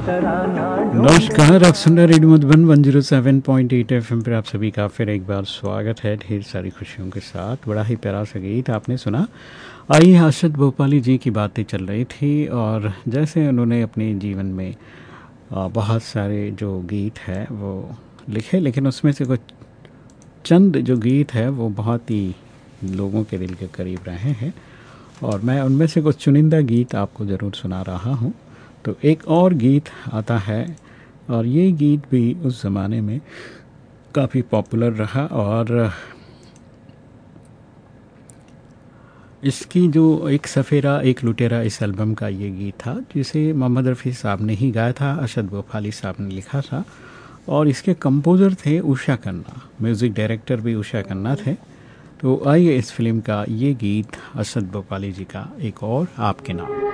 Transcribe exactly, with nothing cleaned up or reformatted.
नमस्कार, आप सुन रहे radio Madhuban one zero seven point eight FM पर। आप सभी का फिर एक बार स्वागत है ढेर सारी खुशियों के साथ। बड़ा ही प्यारा सा गीत आपने सुना। आइए, अरशद भोपाली जी की बातें चल रही थी और जैसे उन्होंने अपने जीवन में बहुत सारे जो गीत हैं वो लिखे, लेकिन उसमें से कुछ चंद जो गीत है वो बहुत ही लोगों के दिल के करीब रहे हैं और मैं उनमें से कुछ चुनिंदा गीत आपको ज़रूर सुना रहा हूँ। तो एक और गीत आता है और ये गीत भी उस ज़माने में काफ़ी पॉपुलर रहा और इसकी जो एक सफ़ेरा एक लुटेरा इस एल्बम का ये गीत था, जिसे मोहम्मद रफ़ी साहब ने ही गाया था, अरशद भोपाली साहब ने लिखा था और इसके कंपोज़र थे उषा खन्ना, म्यूज़िक डायरेक्टर भी उषा खन्ना थे। तो आइए इस फिल्म का ये गीत अरशद भोपाली जी का, एक और आपके नाम।